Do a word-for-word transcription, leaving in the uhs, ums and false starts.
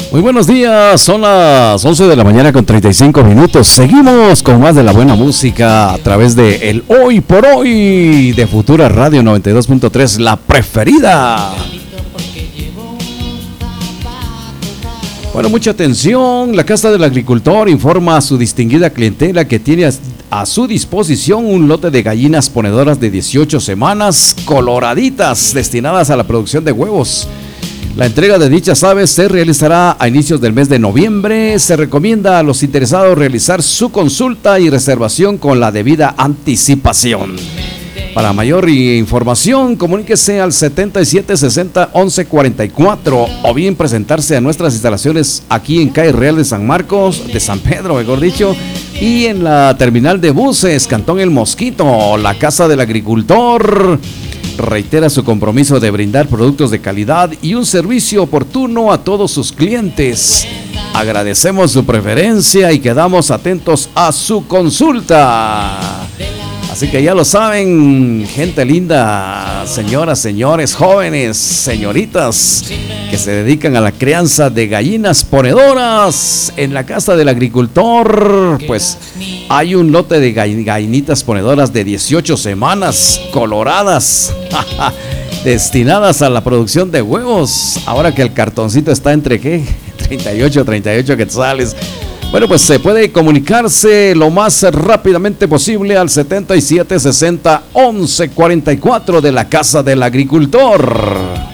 Muy buenos días, son las once de la mañana con treinta y cinco minutos. Seguimos con más de la buena música a través de el Hoy por Hoy de Futura Radio noventa y dos punto tres, la preferida. Bueno, mucha atención. La Casa del Agricultor informa a su distinguida clientela que tiene a, a su disposición un lote de gallinas ponedoras de dieciocho semanas coloraditas destinadas a la producción de huevos. La entrega de dichas aves se realizará a inicios del mes de noviembre. Se recomienda a los interesados realizar su consulta y reservación con la debida anticipación. Para mayor información, comuníquese al setenta y siete sesenta once cuarenta y cuatro o bien presentarse a nuestras instalaciones aquí en Calle Real de San Marcos, de San Pedro, mejor dicho, y en la terminal de buses, Cantón El Mosquito. La Casa del Agricultor reitera su compromiso de brindar productos de calidad y un servicio oportuno a todos sus clientes. Agradecemos su preferencia y quedamos atentos a su consulta. Así que ya lo saben, gente linda, señoras, señores, jóvenes, señoritas que se dedican a la crianza de gallinas ponedoras en la Casa del Agricultor, pues hay un lote de gallinitas ponedoras de dieciocho semanas coloradas destinadas a la producción de huevos. Ahora que el cartoncito está entre ¿qué? treinta y ocho, treinta y ocho quetzales. Bueno, pues se puede comunicarse lo más rápidamente posible al setenta y siete sesenta once cuarenta y cuatro de la Casa del Agricultor.